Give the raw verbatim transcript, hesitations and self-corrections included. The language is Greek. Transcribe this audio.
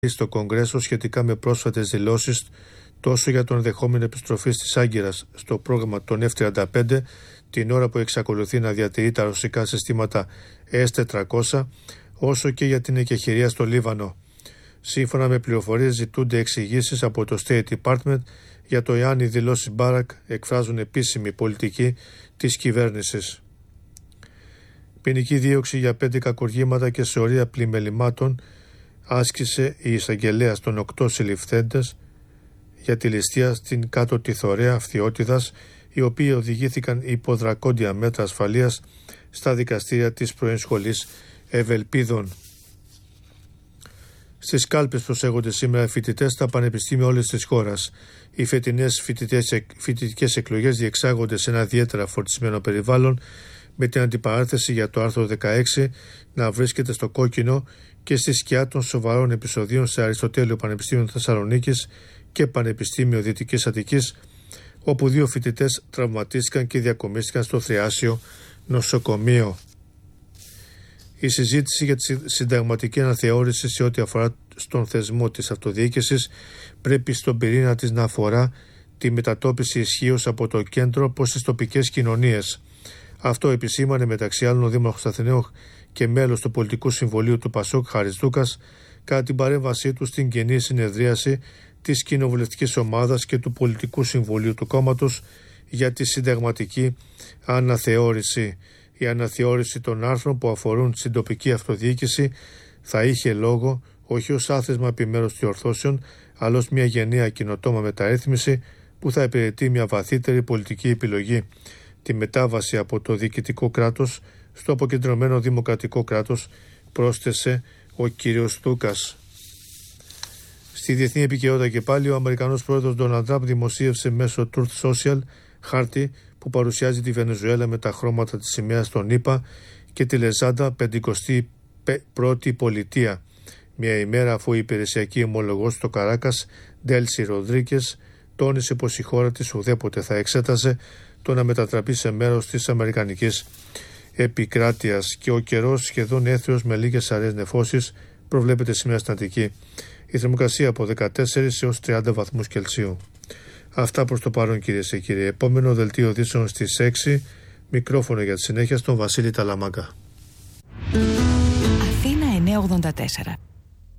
στο Κογκρέσο σχετικά με πρόσφατες δηλώσεις τόσο για τον ενδεχόμενο επιστροφή της Άγκυρας στο πρόγραμμα των εφ τριάντα πέντε την ώρα που εξακολουθεί να διατηρεί τα ρωσικά συστήματα ες τετρακόσια, όσο και για την εκεχηρία στο Λίβανο. Σύμφωνα με πληροφορίες, ζητούνται εξηγήσεις από το State Department για το εάν οι δηλώσεις Μπάρακ εκφράζουν επίσημη πολιτική της κυβέρνησης. Ποινική δίωξη για πέντε κακουργήματα και σωρία πλημελημάτων άσκησε η εισαγγελέα των οκτώ συλληφθέντες για τη ληστεία στην κάτω Τιθωρέα Φθιώτιδας, οι οποίοι οδηγήθηκαν υπό δρακόντια μέτρα ασφαλείας στα δικαστήρια της πρώην σχολής Ευελπίδων. Στις κάλπες προσέχονται σήμερα φοιτητές στα πανεπιστήμια όλης της χώρας. Οι φετινές φοιτητικές εκλογές διεξάγονται σε ένα ιδιαίτερα φορτισμένο περιβάλλον, με την αντιπαράθεση για το άρθρο δεκαέξι να βρίσκεται στο κόκκινο και στη σκιά των σοβαρών επεισοδίων σε Αριστοτέλειο Πανεπιστήμιο Θεσσαλονίκης και Πανεπιστήμιο Δυτικής Αττικής, όπου δύο φοιτητές τραυματίστηκαν και διακομίστηκαν στο Θριάσιο νοσοκομείο. Η συζήτηση για τη συνταγματική αναθεώρηση σε ό,τι αφορά στον θεσμό της αυτοδιοίκησης πρέπει στον πυρήνα της να αφορά τη μετατόπιση ισχύως από το κέντρο προς τις τοπικές κοινωνίες. Αυτό επισήμανε μεταξύ άλλων ο Δήμαρχος Αθηναίου και μέλος του Πολιτικού Συμβουλίου του Πασόκ Χάρης Δούκας κατά την παρέμβασή του στην κοινή συνεδρίαση της Κοινοβουλευτικής Ομάδας και του Πολιτικού Συμβουλίου του κόμματος για τη συνταγματική αναθεώρηση. Η αναθεώρηση των άρθρων που αφορούν στην τοπική αυτοδιοίκηση θα είχε λόγο όχι ως άθεσμα επιμέρους διορθώσεων, αλλά ως μια γενναία κοινοτόμα μεταρρύθμιση που θα υπηρετεί μια βαθύτερη πολιτική επιλογή, τη μετάβαση από το διοικητικό κράτος στο αποκεντρωμένο δημοκρατικό κράτος, πρόσθεσε ο κύριος Δούκας. Στη διεθνή επικαιρότητα και πάλι, ο Αμερικανός πρόεδρος Ντόναλντ Τραμπ δημοσίευσε μέσω Truth Social χάρτη που παρουσιάζει τη Βενεζουέλα με τα χρώματα της σημαίας των ΗΠΑ και τη λεζάντα πενηκοστή πρώτη πολιτεία, μια ημέρα αφού η υπηρεσιακή ομολογός στο Καράκας, Ντέλσι Ροδρίκες, τόνισε πως η χώρα της ουδέποτε θα εξέταζε το να μετατραπεί σε μέρος της αμερικανικής επικράτειας, και ο καιρός σχεδόν έθριος με λίγες αραιές νεφώσεις προβλέπεται σήμερα στην Αττική. Η θερμοκρασία από δεκατέσσερις έως τριάντα βαθμούς Κελσίου. Αυτά προς το παρόν, κυρίες και κύριοι. Επόμενο δελτίο ειδήσεων στις έξι. Μικρόφωνο για τη συνέχεια στον Βασίλη Ταλαμάκα. Αθήνα εννιακόσια ογδόντα τέσσερα.